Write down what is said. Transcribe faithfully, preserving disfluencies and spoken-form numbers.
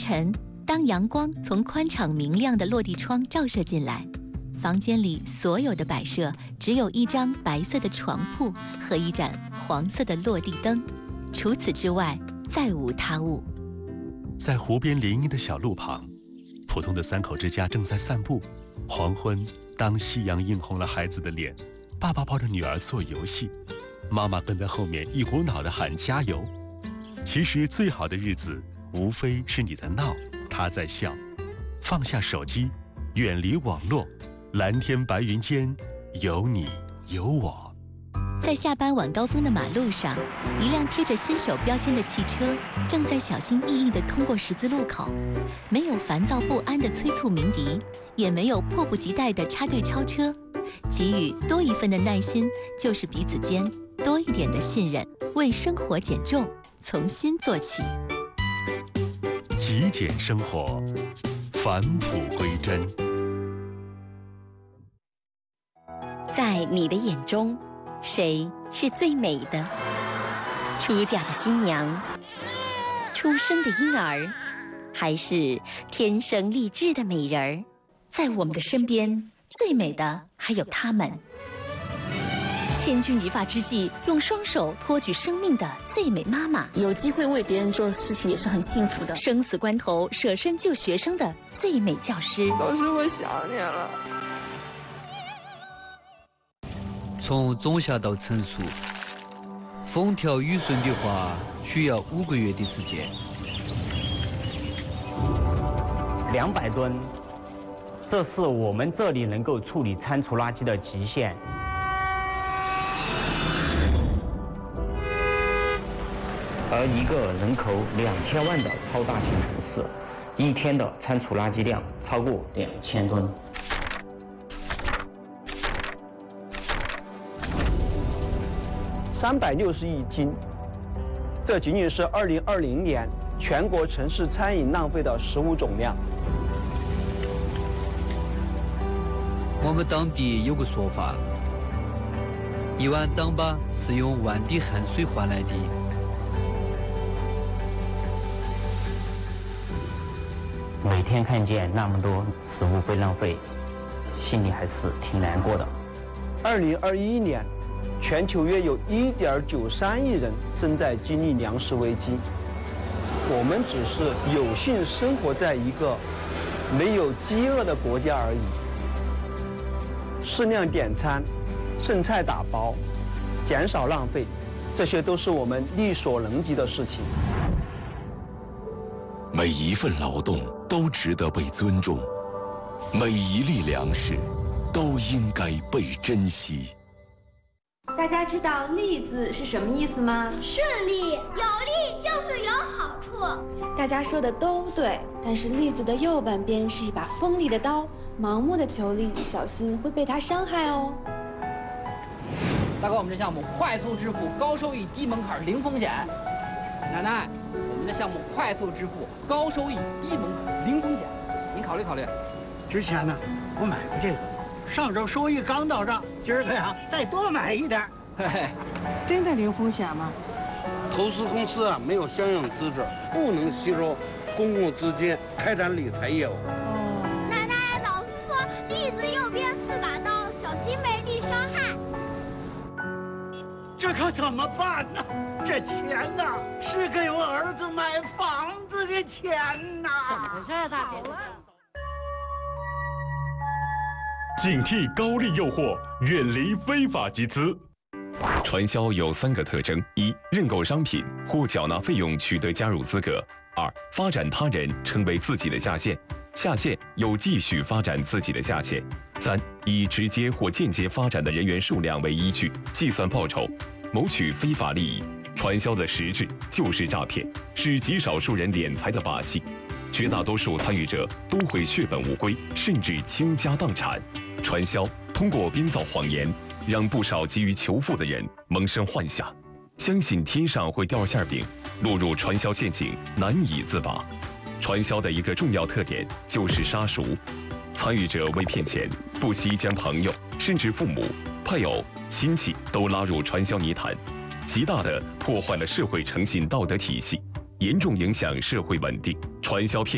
晨，当阳光从宽敞明亮的落地窗照射进来，房间里所有的摆设只有一张白色的床铺和一盏黄色的落地灯，除此之外再无他物。 在湖边林荫的小路旁，普通的三口之家正在散步。黄昏，当夕阳映红了孩子的脸，爸爸抱着女儿做游戏，妈妈跟在后面一股脑地喊加油。其实最好的日子，无非是你在闹，他在笑。放下手机，远离网络，蓝天白云间，有你有我。 在下班晚高峰的马路上，一辆贴着新手标签的汽车正在小心翼翼地通过十字路口，没有烦躁不安的催促鸣笛，也没有迫不及待的插队超车，给予多一份的耐心，就是彼此间多一点的信任。为生活减重，从心做起。 极简生活，返璞归真。 在你的眼中，谁是最美的？出嫁的新娘，出生的婴儿，还是天生丽质的美人儿？在我们的身边，最美的还有她们。千钧一发之际，用双手托举生命的最美妈妈， 有机会为别人做事情也是很幸福的。 生死关头舍身救学生的最美教师。 老师，我想你了。 从种下到成熟，风调雨顺的话，需要五个月的时间。 两百吨，这是我们这里能够处理餐厨垃圾的极限。而一个人口两千万的超大型城市，一天的餐厨垃圾量超过两千吨。 三百六十亿斤，这仅仅是二零二零年全国城市餐饮浪费的食物总量。 我们当地有个说法，一碗糌粑是用万滴汗水换来的。 每天看见那么多食物被浪费，心里还是挺难过的。 二零二一年，全球约有一点九三亿人正在经历粮食危机。我们只是有幸生活在一个没有饥饿的国家而已。适量点餐，剩菜打包，减少浪费，这些都是我们力所能及的事情。 每一份劳动都值得被尊重，每一粒粮食都应该被珍惜。 大家知道“利”字是什么意思吗？ 顺利，有利就是有好处。 大家说的都对，但是“利”字的右半边是一把锋利的刀，盲目的求利，小心会被它伤害哦。 大哥，我们这项目快速支付，高收益，低门槛，零风险。奶奶，我们的项目快速支付，高收益，低门槛，零风险，您考虑考虑。 之前呢，我买过这个，上周收益刚到账，今儿个呀再多买一点。 嘿嘿， 真的零风险吗？ 投资公司啊没有相应资质，不能吸收公共资金开展理财业务。 哦，奶奶，老师说利字右边是把刀，小心被利伤害。 这可怎么办呢？这钱呐，是给我儿子买房子的钱呐！ 怎么回事啊，大姐？ 警惕高利诱惑，远离非法集资。 传销有三个特征：一、认购商品或缴纳费用取得加入资格；二、发展他人成为自己的下线，下线又继续发展自己的下线；三、以直接或间接发展的人员数量为依据计算报酬，谋取非法利益。传销的实质就是诈骗，是极少数人敛财的把戏。绝大多数参与者都会血本无归，甚至倾家荡产。传销通过编造谎言，让不少急于求富的人萌生幻想，相信天上会掉馅饼，落入传销陷阱难以自拔。传销的一个重要特点就是杀熟，参与者为骗钱，不惜将朋友甚至父母、配偶、亲戚都拉入传销泥潭，极大地破坏了社会诚信道德体系，严重影响社会稳定。传销骗